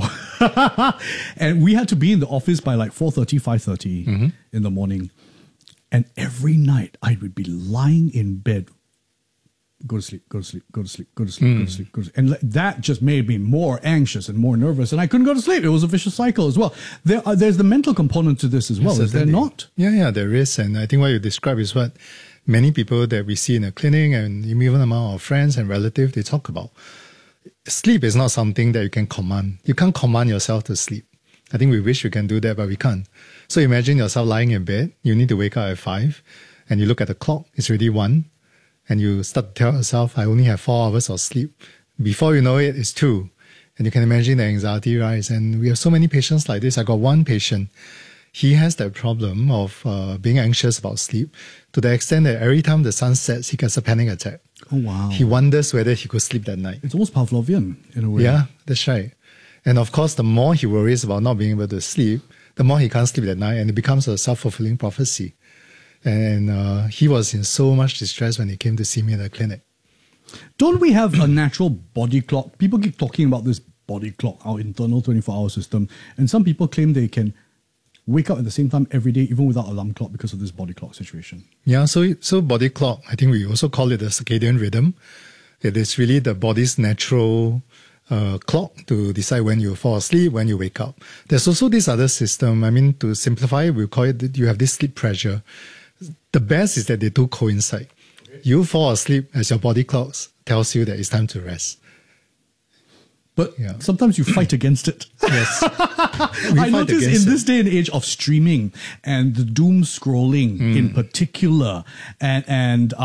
and we had to be in the office by like 4:30, 5:30 in the morning. And every night I would be lying in bed, go to sleep, go to sleep, go to sleep, go to sleep, go to sleep, go to sleep. And that just made me more anxious and more nervous. And I couldn't go to sleep. It was a vicious cycle as well. There's the mental component to this as well. Is there not? Yeah, there is. And I think what you describe is what many people that we see in the clinic and even among our friends and relatives, they talk about. Sleep is not something that you can command. You can't command yourself to sleep. I think we wish we can do that, but we can't. So imagine yourself lying in bed. You need to wake up at 5 and you look at the clock. It's already 1 and you start to tell yourself, I only have 4 hours of sleep. Before you know it, it's 2. And you can imagine the anxiety rise. And we have so many patients like this. I got one patient. He has that problem of being anxious about sleep to the extent that every time the sun sets, he gets a panic attack. Oh, wow. He wonders whether he could sleep that night. It's almost Pavlovian in a way. Yeah, that's right. And of course, the more he worries about not being able to sleep, the more he can't sleep at night, and it becomes a self-fulfilling prophecy. And he was in so much distress when he came to see me in the clinic. Don't we have a natural body clock? People keep talking about this body clock, our internal 24-hour system, and some people claim they can wake up at the same time every day, even without alarm clock, because of this body clock situation. Yeah, so body clock, I think we also call it the circadian rhythm. It is really the body's natural clock to decide when you fall asleep, when you wake up. There's also this other system. I mean, to simplify it, we call it that you have this sleep pressure. The best is that they do coincide. You fall asleep as your body clock tells you that it's time to rest. But sometimes you fight against it. Yes. I notice in this day and age of streaming and the doom scrolling in particular, and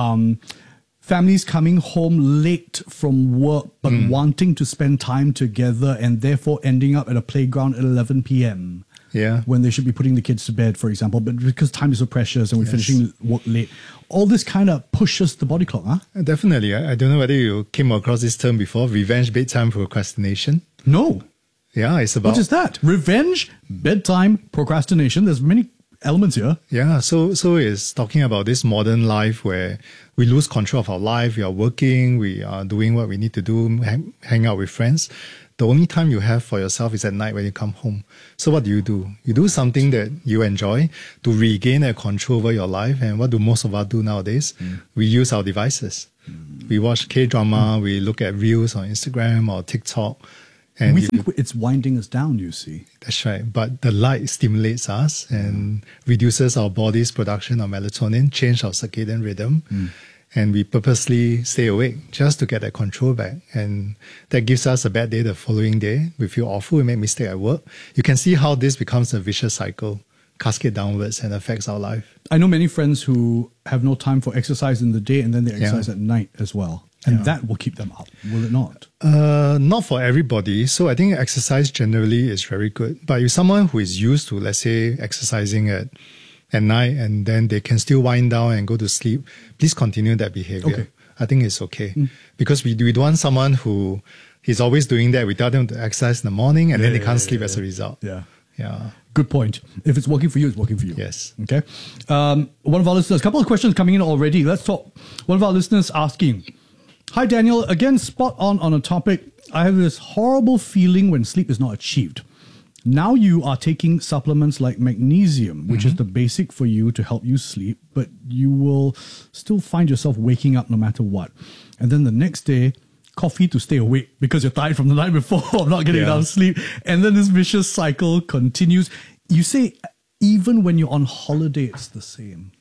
families coming home late from work but wanting to spend time together and therefore ending up at a playground at 11 p.m. Yeah. When they should be putting the kids to bed, for example, but because time is so precious and we're finishing work late, all this kind of pushes the body clock, huh? Definitely. I don't know whether you came across this term before, revenge bedtime procrastination. No. Yeah, it's about... What is that? Revenge, bedtime, procrastination. There's many elements here. Yeah, so it's talking about this modern life where we lose control of our life. We are working, we are doing what we need to do, hang out with friends. The only time you have for yourself is at night when you come home. So what do? You do something that you enjoy to regain a control over your life. And what do most of us do nowadays? We use our devices. We watch K-drama, we look at reels on Instagram or TikTok. And we think it's winding us down, you see. That's right. But the light stimulates us and reduces our body's production of melatonin, change our circadian rhythm. And we purposely stay awake just to get that control back. And that gives us a bad day the following day. We feel awful, we make mistakes at work. You can see how this becomes a vicious cycle, cascade downwards, and affects our life. I know many friends who have no time for exercise in the day and then they exercise at night as well. And that will keep them up, will it not? Not for everybody. So I think exercise generally is very good. But if someone who is used to, let's say, exercising at night and then they can still wind down and go to sleep, please continue that behavior. Okay. I think it's okay. Because we don't want someone who is always doing that. We tell them to exercise in the morning and then they can't sleep as a result. Yeah. Good point. If it's working for you, it's working for you. Yes. Okay. One of our listeners, a couple of questions coming in already. Let's talk. One of our listeners asking, hi, Daniel. Again, spot on a topic. I have this horrible feeling when sleep is not achieved. Now you are taking supplements like magnesium, which is the basic for you to help you sleep, but you will still find yourself waking up no matter what. And then the next day, coffee to stay awake because you're tired from the night before or not getting enough sleep. And then this vicious cycle continues. You say even when you're on holiday, it's the same.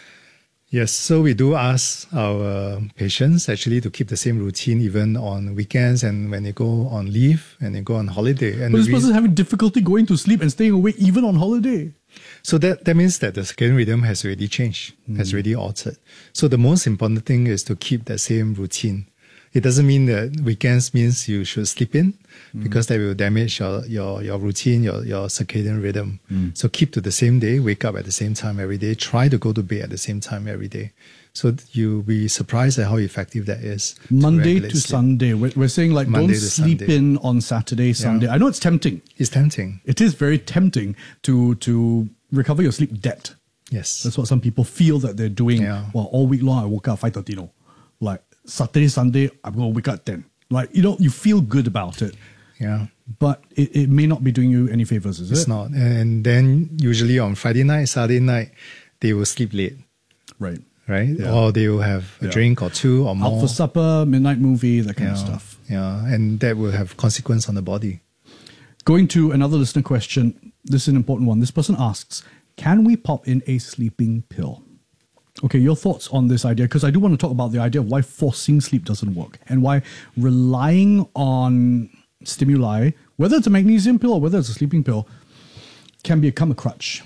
Yes, so we do ask our patients actually to keep the same routine even on weekends and when they go on leave and they go on holiday. And but this person is having difficulty going to sleep and staying awake even on holiday. So that means that the circadian rhythm has already changed, has already altered. So the most important thing is to keep the same routine. It doesn't mean that weekends means you should sleep in because that will damage your routine, your circadian rhythm. So keep to the same day, wake up at the same time every day, try to go to bed at the same time every day. So you'll be surprised at how effective that is. Monday to Sunday. We're saying like Monday don't sleep Sunday. In on Saturday, Sunday. I know it's tempting. It's tempting. It is very tempting to recover your sleep debt. Yes. That's what some people feel that they're doing. Well, all week long I woke up 5:30, like Saturday, Sunday, I'm going to wake up at 10. Like, you feel good about it. Yeah. But it may not be doing you any favors, is it? It's not. And then usually on Friday night, Saturday night, they will sleep late. Right. Yeah. Or they will have a drink or two or more. Out for supper, midnight movie, that kind of stuff. Yeah. And that will have consequence on the body. Going to another listener question. This is an important one. This person asks, can we pop in a sleeping pill? Okay, your thoughts on this idea, because I do want to talk about the idea of why forcing sleep doesn't work and why relying on stimuli, whether it's a magnesium pill or whether it's a sleeping pill, can become a crutch.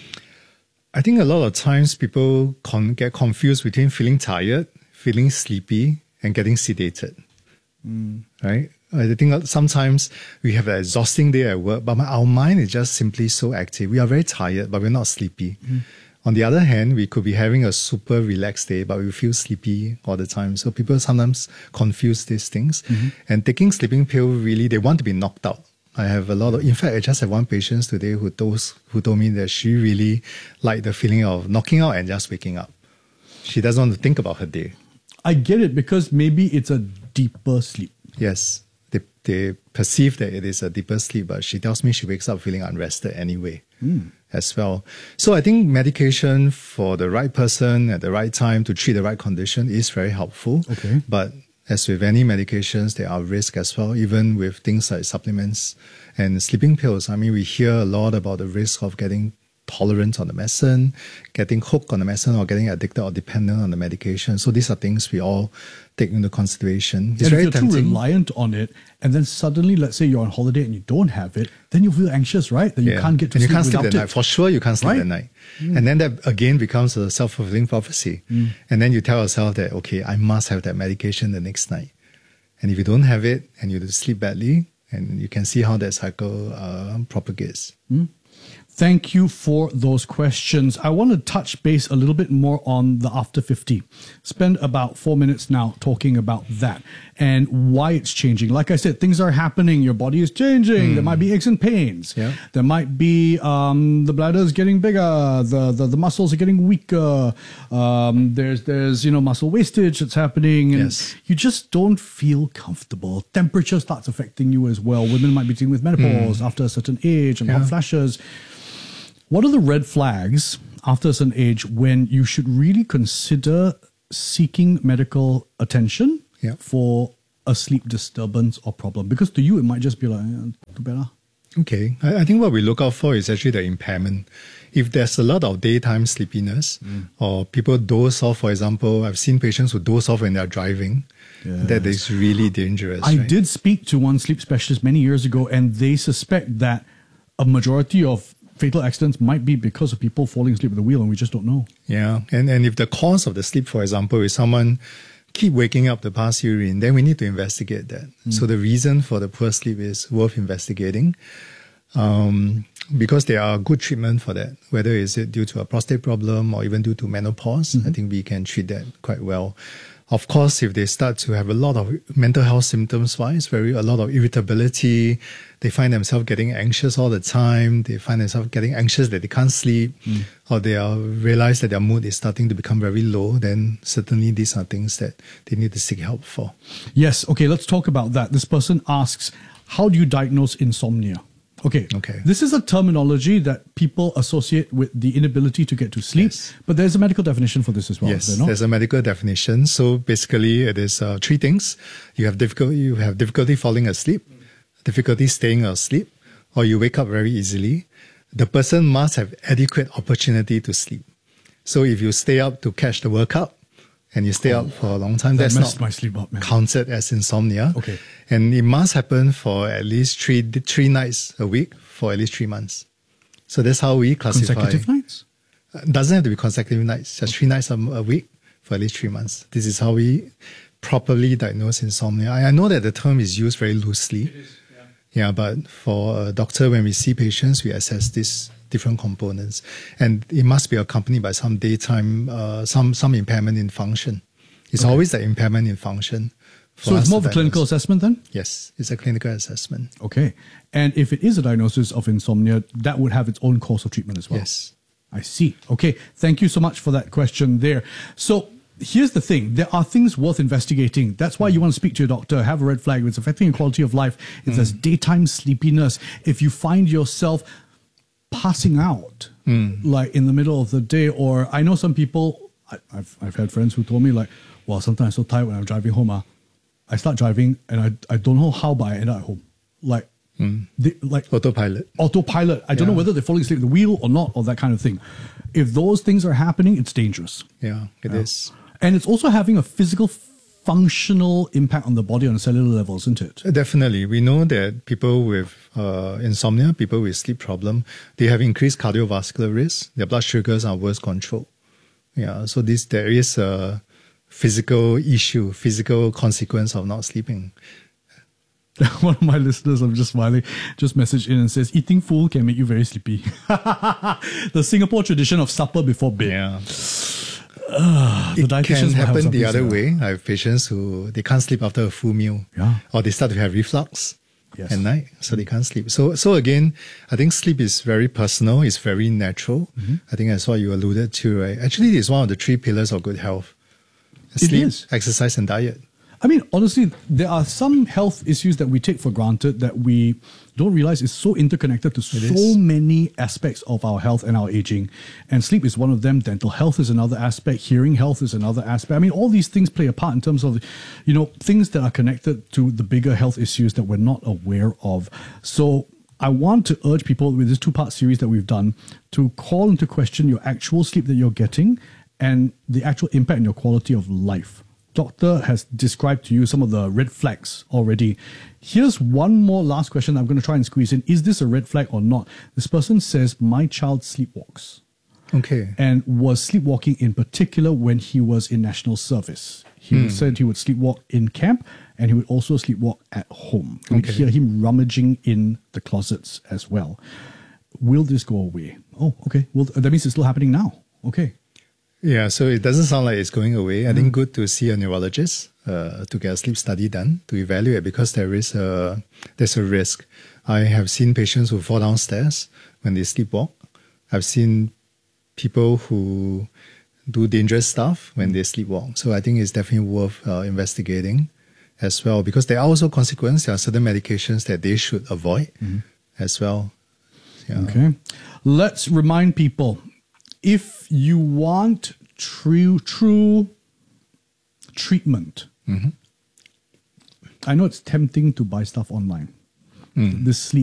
I think a lot of times people get confused between feeling tired, feeling sleepy, and getting sedated. Right? I think sometimes we have an exhausting day at work, but our mind is just simply so active. We are very tired, but we're not sleepy. On the other hand, we could be having a super relaxed day, but we feel sleepy all the time. So people sometimes confuse these things. And taking sleeping pill, really, they want to be knocked out. I have in fact, I just have one patient today who told me that she really liked the feeling of knocking out and just waking up. She doesn't want to think about her day. I get it, because maybe it's a deeper sleep. Yes. They perceive that it is a deeper sleep, but she tells me she wakes up feeling unrested anyway as well. So I think medication for the right person at the right time to treat the right condition is very helpful. Okay. But As with any medications, there are risks as well, even with things like supplements and sleeping pills. I mean, we hear a lot about the risk of getting tolerant on the medicine, getting hooked on the medicine, or getting addicted or dependent on the medication. So these are things we all take into consideration. It's and very if you're tempting. too reliant on it, and then suddenly, let's say you're on holiday and you don't have it, then you feel anxious, right? That you can't get to and sleep you can't sleep without at it. night. For sure, you can't sleep Right? at night. And then that again becomes a self-fulfilling prophecy. And then you tell yourself that, okay, I must have that medication the next night. And if you don't have it and you sleep badly, and you can see how that cycle propagates. Thank you for those questions. I want to touch base a little bit more on the after 50. Spend about 4 minutes now talking about that and why it's changing. Like I said, things are happening. Your body is changing. There might be aches and pains. Yeah. There might be the bladder is getting bigger. The muscles are getting weaker. There's muscle wastage that's happening. And you just don't feel comfortable. Temperature starts affecting you as well. Women might be dealing with menopause after a certain age and hot flashes. What are the red flags after a certain age when you should really consider seeking medical attention for a sleep disturbance or problem? Because to you, it might just be like, too bad. Okay. I think what we look out for is actually the impairment. If there's a lot of daytime sleepiness or people doze off, for example, I've seen patients who doze off when they're driving. That is really dangerous. I did speak to one sleep specialist many years ago, and they suspect that a majority of fatal accidents might be because of people falling asleep at the wheel, and we just don't know. Yeah, and if the cause of the sleep, for example, is someone keep waking up to pass urine, then we need to investigate that. So the reason for the poor sleep is worth investigating, because there are good treatment for that, whether is it due to a prostate problem or even due to menopause. I think we can treat that quite well. Of course, if they start to have a lot of mental health symptoms-wise, a lot of irritability, they find themselves getting anxious all the time, they find themselves getting anxious that they can't sleep, or they realize that their mood is starting to become very low, then certainly these are things that they need to seek help for. Yes, okay, let's talk about that. This person asks, how do you diagnose insomnia? Okay. This is a terminology that people associate with the inability to get to sleep, but there's a medical definition for this as well. Yes, is there not? there's a medical definition. So basically, it is three things: you have difficulty falling asleep, difficulty staying asleep, or you wake up very easily. The person must have adequate opportunity to sleep. So if you stay up to catch the World Cup, and you stay up for a long time, that's messed not my sleep up, man. counted as insomnia. Okay. And it must happen for at least three nights a week for at least 3 months. So that's how we classify. Consecutive nights? Doesn't have to be consecutive nights, just 3 nights a week for at least 3 months. This is how we properly diagnose insomnia. I know that the term is used very loosely. It is, yeah, but for a doctor, when we see patients, we assess these different components, and it must be accompanied by some daytime, some impairment in function. It's always the impairment in function. So it's more of a clinical assessment then? Yes, it's a clinical assessment. Okay. And if it is a diagnosis of insomnia, that would have its own course of treatment as well? Yes. I see. Okay. Thank you so much for that question there. So here's the thing. There are things worth investigating. That's why you want to speak to your doctor, have a red flag. If it's affecting your quality of life, if there's daytime sleepiness, if you find yourself passing out like in the middle of the day, or I know some people, I've had friends who told me like, well, sometimes I'm so tired when I'm driving home. I start driving and I don't know how, but I end up at home. Like, like autopilot. I don't know whether they're falling asleep at the wheel or not, or that kind of thing. If those things are happening, it's dangerous. Yeah, it is. And it's also having a physical, functional impact on the body on a cellular level, isn't it? Definitely. We know that people with insomnia, people with sleep problem, they have increased cardiovascular risk. Their blood sugars are worse controlled. Yeah, so there is a physical issue, physical consequence of not sleeping. One of my listeners, I'm just smiling, just messaged in and says, eating full can make you very sleepy. The Singapore tradition of supper before bed. Yeah. The it can happen the other way. I have patients who they can't sleep after a full meal, or they start to have reflux at night, so they can't sleep. So again, I think sleep is very personal. It's very natural. I think that's what you alluded to, right? Actually, it's one of the 3 pillars of good health: sleep, exercise, and diet. I mean, honestly, there are some health issues that we take for granted that we don't realize is so interconnected to so many aspects of our health and our aging. And sleep is one of them. Dental health is another aspect. Hearing health is another aspect. I mean, all these things play a part in terms of, things that are connected to the bigger health issues that we're not aware of. So I want to urge people with this 2-part series that we've done to call into question your actual sleep that you're getting and the actual impact on your quality of life. Doctor has described to you some of the red flags already. Here's one more last question I'm going to try and squeeze in. Is this a red flag or not? This person says, my child sleepwalks. Okay. And was sleepwalking in particular when he was in national service. He said he would sleepwalk in camp and he would also sleepwalk at home. We'd hear him rummaging in the closets as well. Will this go away? Oh, okay. Well, that means it's still happening now. Okay. Yeah, so it doesn't sound like it's going away. I think good to see a neurologist to get a sleep study done to evaluate because there's a risk. I have seen patients who fall downstairs when they sleepwalk. I've seen people who do dangerous stuff when they sleepwalk. So I think it's definitely worth investigating as well because there are also consequences. There are certain medications that they should avoid as well. Yeah. Okay. Let's remind people, if you want true treatment, I know it's tempting to buy stuff online. This sleep